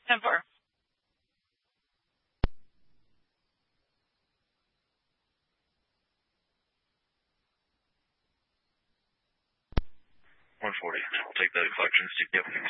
10-4. 140. I'll take that collections to give